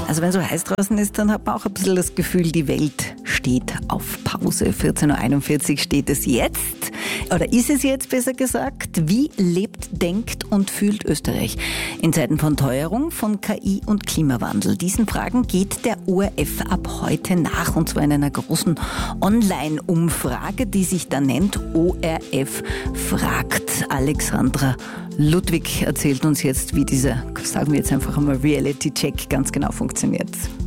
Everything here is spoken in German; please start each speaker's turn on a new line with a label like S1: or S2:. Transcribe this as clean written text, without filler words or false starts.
S1: Also wenn so heiß draußen ist, dann hat man auch ein bisschen das Gefühl, die Welt steht auf Pause. 14.41 Uhr steht es jetzt. Oder ist es jetzt besser gesagt? Wie lebt, denkt und fühlt Österreich in Zeiten von Teuerung, von KI und Klimawandel? Diesen Fragen geht der ORF ab heute nach, und zwar in einer großen Online-Umfrage, die sich da nennt ORF fragt. Alexandra Ludwig erzählt uns jetzt, wie dieser, sagen wir jetzt einfach einmal, Reality-Check ganz genau funktioniert.